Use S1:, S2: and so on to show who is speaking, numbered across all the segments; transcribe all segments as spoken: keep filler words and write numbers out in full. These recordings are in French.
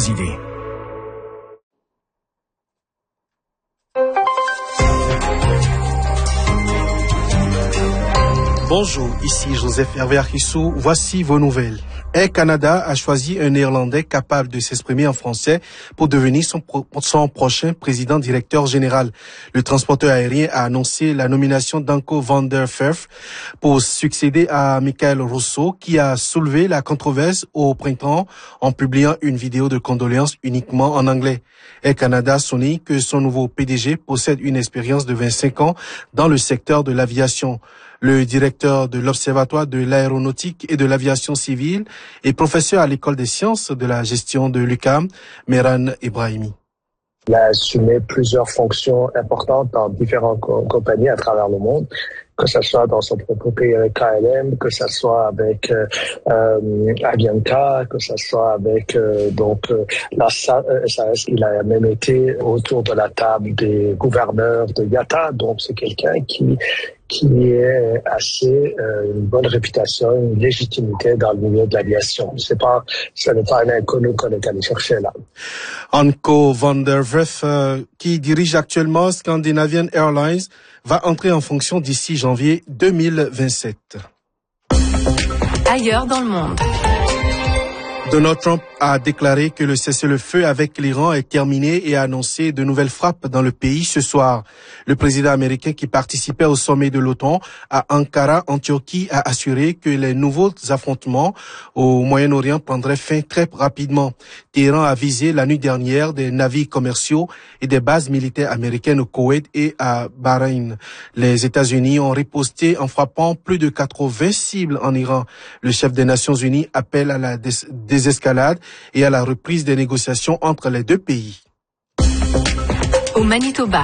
S1: vos idées.
S2: Bonjour, ici Joseph Hervé Arquissou. Voici vos nouvelles. Air Canada a choisi un Néerlandais capable de s'exprimer en français pour devenir son, pro- son prochain président-directeur général. Le transporteur aérien a annoncé la nomination d'Anko van der Werf pour succéder à Michael Rousseau, qui a soulevé la controverse au printemps en publiant une vidéo de condoléances uniquement en anglais. Air Canada souligne que son nouveau P D G possède une expérience de vingt-cinq ans dans le secteur de l'aviation. Le directeur de l'Observatoire de l'aéronautique et de l'aviation civile et professeur à l'École des sciences de la gestion de l'U Q A M, Mehran Ibrahimi.
S3: Il a assumé plusieurs fonctions importantes dans différentes co- compagnies à travers le monde, que ce soit dans son propre pays avec K L M, que ce soit avec euh, euh, Avianca, que ce soit avec euh, donc euh, la S A S. Il a même été autour de la table des gouverneurs de I A T A, donc c'est quelqu'un qui qui est assez euh, une bonne réputation, une légitimité dans le milieu de l'aviation. C'est pas, ce n'est pas un inconnu qu'on est allé chercher là.
S2: Anko van der Werf, euh, qui dirige actuellement Scandinavian Airlines, va entrer en fonction d'ici janvier deux mille vingt-sept.
S4: Ailleurs dans le monde.
S2: Donald Trump a déclaré que le cessez-le-feu avec l'Iran est terminé et a annoncé de nouvelles frappes dans le pays ce soir. Le président américain qui participait au sommet de l'OTAN à Ankara, en Turquie, a assuré que les nouveaux affrontements au Moyen-Orient prendraient fin très rapidement. Téhéran a visé la nuit dernière des navires commerciaux et des bases militaires américaines au Koweït et à Bahreïn. Les États-Unis ont riposté en frappant plus de quatre-vingts cibles en Iran. Le chef des Nations Unies appelle à la dés- désescalade et à la reprise des négociations entre les deux pays.
S4: Au Manitoba.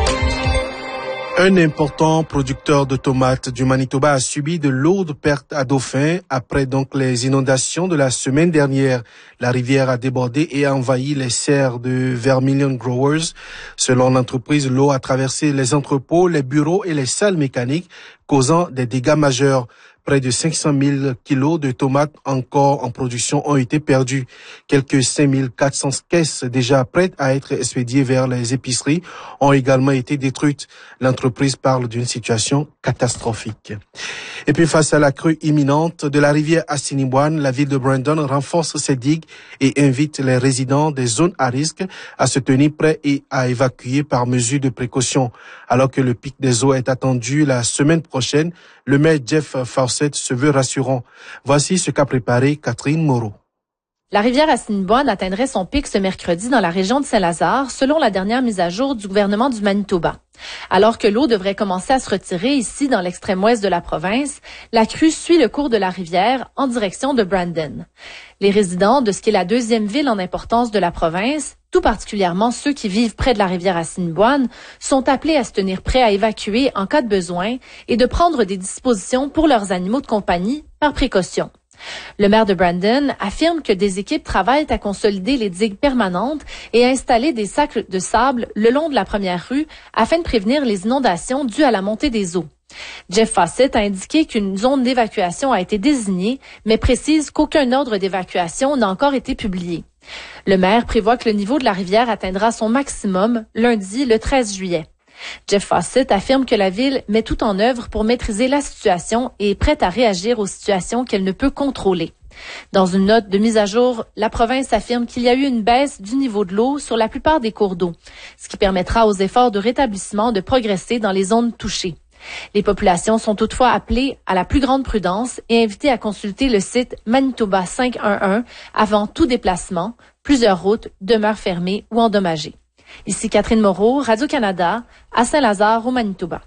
S2: Un important producteur de tomates du Manitoba a subi de lourdes pertes à Dauphin après donc les inondations de la semaine dernière. La rivière a débordé et a envahi les serres de Vermilion Growers. Selon l'entreprise, l'eau a traversé les entrepôts, les bureaux et les salles mécaniques, causant des dégâts majeurs. Près de cinq cent mille kilos de tomates encore en production ont été perdus. Quelques cinq mille quatre cents caisses déjà prêtes à être expédiées vers les épiceries ont également été détruites. L'entreprise parle d'une situation catastrophique. Et puis face à la crue imminente de la rivière Assiniboine, la ville de Brandon renforce ses digues et invite les résidents des zones à risque à se tenir prêts et à évacuer par mesure de précaution. Alors que le pic des eaux est attendu la semaine prochaine, le maire Jeff Fawcett se veut rassurant. Voici ce qu'a préparé Catherine Moreau.
S5: La rivière Assiniboine atteindrait son pic ce mercredi dans la région de Saint-Lazare, selon la dernière mise à jour du gouvernement du Manitoba. Alors que l'eau devrait commencer à se retirer ici dans l'extrême ouest de la province, la crue suit le cours de la rivière en direction de Brandon. Les résidents de ce qui est la deuxième ville en importance de la province, tout particulièrement ceux qui vivent près de la rivière Assiniboine, sont appelés à se tenir prêts à évacuer en cas de besoin et de prendre des dispositions pour leurs animaux de compagnie par précaution. Le maire de Brandon affirme que des équipes travaillent à consolider les digues permanentes et à installer des sacs de sable le long de la première rue afin de prévenir les inondations dues à la montée des eaux. Jeff Fawcett a indiqué qu'une zone d'évacuation a été désignée, mais précise qu'aucun ordre d'évacuation n'a encore été publié. Le maire prévoit que le niveau de la rivière atteindra son maximum lundi, le treize juillet. Jeff Fawcett affirme que la ville met tout en œuvre pour maîtriser la situation et est prête à réagir aux situations qu'elle ne peut contrôler. Dans une note de mise à jour, la province affirme qu'il y a eu une baisse du niveau de l'eau sur la plupart des cours d'eau, ce qui permettra aux efforts de rétablissement de progresser dans les zones touchées. Les populations sont toutefois appelées à la plus grande prudence et invitées à consulter le site Manitoba cinq un un avant tout déplacement. Plusieurs routes demeurent fermées ou endommagées. Ici Catherine Moreau, Radio-Canada, à Saint-Lazare, au Manitoba.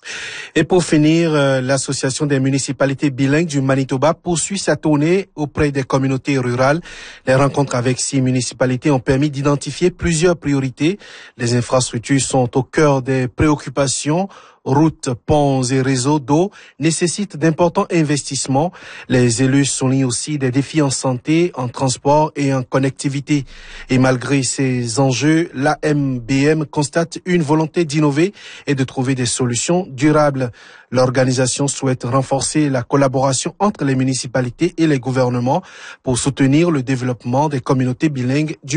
S2: Et pour finir, euh, l'Association des municipalités bilingues du Manitoba poursuit sa tournée auprès des communautés rurales. Les rencontres avec six municipalités ont permis d'identifier plusieurs priorités. Les infrastructures sont au cœur des préoccupations. Routes, ponts et réseaux d'eau nécessitent d'importants investissements. Les élus soulignent aussi des défis en santé, en transport et en connectivité. Et malgré ces enjeux, l'A M B M constate une volonté d'innover et de trouver des solutions durables. L'organisation souhaite renforcer la collaboration entre les municipalités et les gouvernements pour soutenir le développement des communautés bilingues du